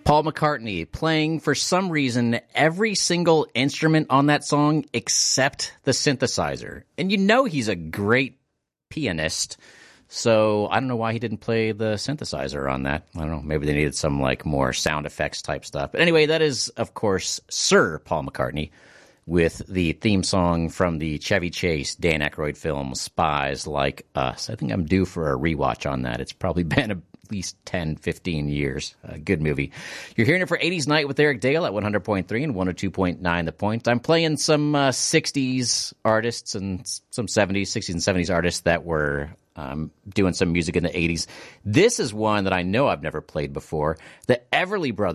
Paul McCartney playing, for some reason, every single instrument on that song except the synthesizer. And you know he's a great pianist, so I don't know why he didn't play the synthesizer on that. I don't know, maybe they needed some like more sound effects type stuff. But anyway, that is, of course, Sir Paul McCartney with the theme song from the Chevy Chase, Dan Aykroyd film, Spies Like Us. I think I'm due for a rewatch on that. It's probably been at least 10, 15 years. A good movie. You're hearing it for 80s Night with Eric Dale at 100.3 and 102.9 The Point. I'm playing some 60s artists and some 70s, 60s and 70s artists that were doing some music in the 80s. This is one that I know I've never played before. The Everly Brothers.